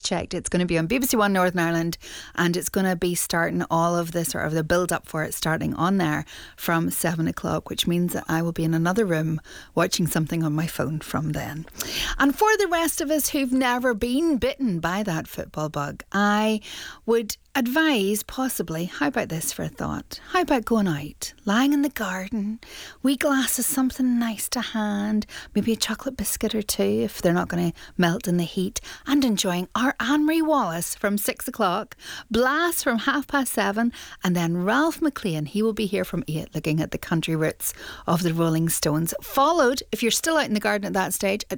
checked. It's going to be on BBC One Northern Ireland, and it's going to be starting all of this, or the build up for it starting on there from 7 o'clock, which means that I will be in another room watching something on my phone from then. And for the rest of us who've never been bitten by that football bug, I would advise possibly, how about this for a thought? How about going out, lying in the garden, wee glass of something nice to hand, maybe a chocolate biscuit or two if they're not going to melt in the heat, and enjoying our Anne-Marie Wallace from 6 o'clock, Blast from 7:30, and then Ralph McLean, he will be here from 8 looking at the country roots of the Rolling Stones. Followed, if you're still out in the garden at that stage, at